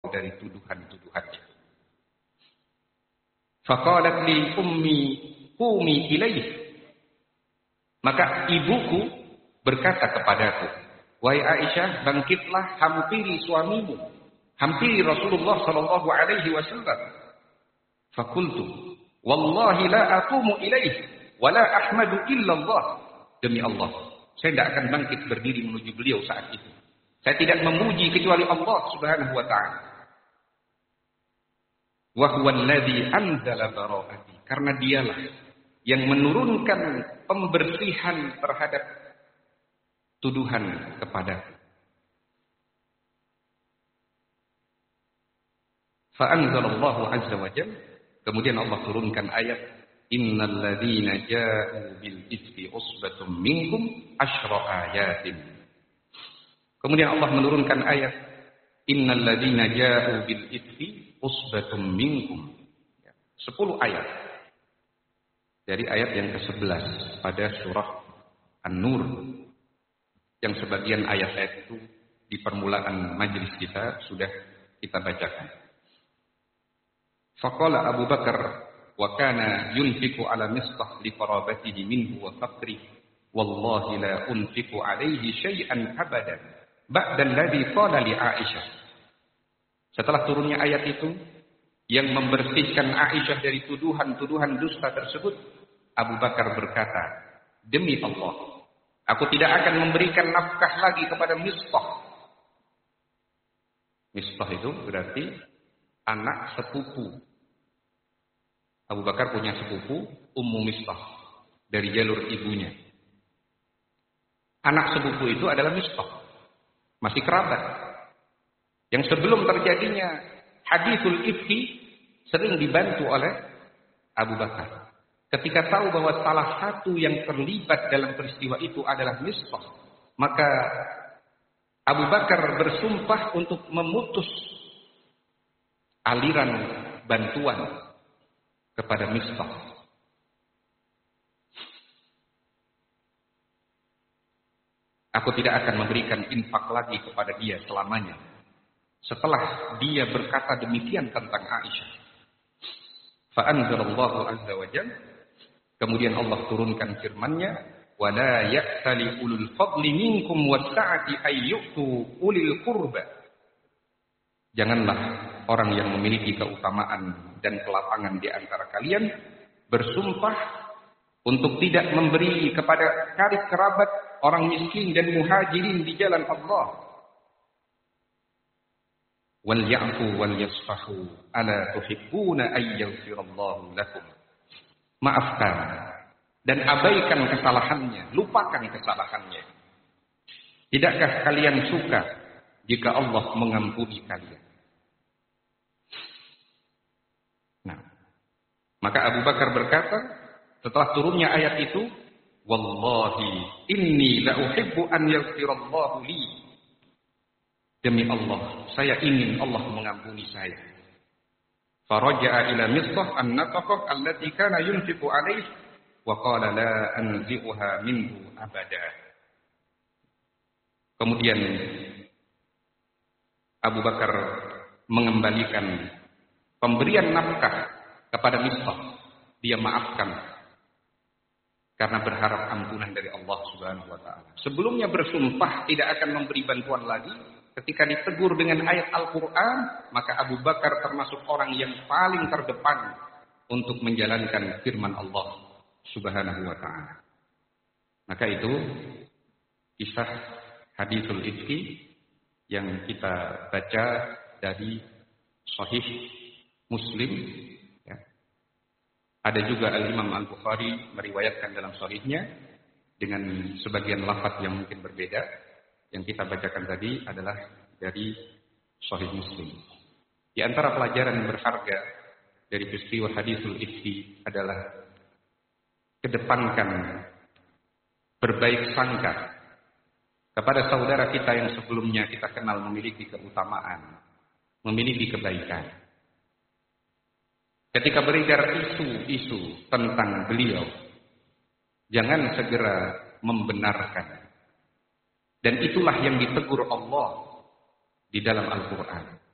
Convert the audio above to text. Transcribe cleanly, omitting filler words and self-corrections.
dari tuduhan-tuduhannya. Faqalat li ummi qumi ilaih. Maka ibuku berkata kepadaku, wahai Aisyah, bangkitlah, hampiri suamimu, hampiri Rasulullah sallallahu alaihi wasallam. Fakultu, wallahi la aqumu ilaih, wa la ahmadu illa Allah. Demi Allah, saya tidak akan bangkit berdiri menuju beliau saat itu. Saya tidak memuji kecuali Allah Subhanahu wa ta'ala. Wa huwa alladhi anzala bara'ati. Karena dialah yang menurunkan pembersihan terhadap tuduhan kepadaku. Fa anzalallahu azza wa jalla. Kemudian Allah turunkan ayat, innal ladzina ja'u bil ifki usbatum minkum asyra ayatin. Kemudian Allah menurunkan ayat, innal ladzina ja'u bil ifki usbatum minkum. 10 ayat. Dari ayat yang ke-11 pada surah An-Nur. Yang sebagian ayat-ayat itu di permulaan majelis kita sudah kita bacakan. Faqala Abu Bakar wa kana yunfiqu ala Mistah li qarabatihi minhu wa faqri wallahi la unfiqu alayhi syai'an abadan ba'da alladhi qala li Aisyah. Setelah turunnya ayat itu yang membersihkan Aisyah dari tuduhan-tuduhan dusta tersebut, Abu Bakar berkata, demi Allah, aku tidak akan memberikan nafkah lagi kepada Mistah. Mistah itu berarti anak sepupu. Abu Bakar punya sepupu, Ummu Mistah, dari jalur ibunya. Anak sepupu itu adalah Mistah, masih kerabat. Yang sebelum terjadinya hadithul ifki sering dibantu oleh Abu Bakar. Ketika tahu bahwa salah satu yang terlibat dalam peristiwa itu adalah Mistah, maka Abu Bakar bersumpah untuk memutus aliran bantuan kepada Mistah. Aku tidak akan memberikan infak lagi kepada dia selamanya. Setelah dia berkata demikian tentang Aisyah. Fa'anzalallahu azza wa jalla. Kemudian Allah turunkan firman-Nya, "Wa la ya'tali ulul fadli minkum was-sa'ati ay yu'tu ulil qurba." Janganlah orang yang memiliki keutamaan dan kelapangan di antara kalian bersumpah untuk tidak memberi kepada karib kerabat, orang miskin dan muhajirin di jalan Allah. Wal ya'fu wal yasfahu ala tuhibbuna ay yaghfirallahu lakum. Maafkan dan abaikan kesalahannya, lupakan kesalahannya. Tidakkah kalian suka jika Allah mengampuni kalian? Nah, maka Abu Bakar berkata setelah turunnya ayat itu, wallahi inni la uhibbu an yaghfirallahu li. Demi Allah, saya ingin Allah mengampuni saya. Faraja'a ila Mistah an-nafaqah allati kana yunfiqu alayhi wa qala la anzi'uha minhu abada. Kemudian Abu Bakar mengembalikan pemberian nafkah kepada Mistah. Dia maafkan karena berharap ampunan dari Allah Subhanahu wa taala. Sebelumnya bersumpah tidak akan memberi bantuan lagi. Ketika ditegur dengan ayat Al-Quran, maka Abu Bakar termasuk orang yang paling terdepan untuk menjalankan firman Allah Subhanahu wa ta'ala. Maka itu kisah hadithul ifki yang kita baca dari Sahih Muslim. Ya. Ada juga Al-Imam Al-Bukhari meriwayatkan dalam Sahihnya dengan sebagian lafaz yang mungkin berbeda. Yang kita bacakan tadi adalah dari Sahih Muslim. Di antara pelajaran yang berharga dari peristiwa hadithul ifki adalah kedepankan berbaik sangka kepada saudara kita yang sebelumnya kita kenal memiliki keutamaan, memiliki kebaikan. Ketika beredar isu-isu tentang beliau, jangan segera membenarkan. Dan itulah yang ditegur Allah di dalam Al-Quran.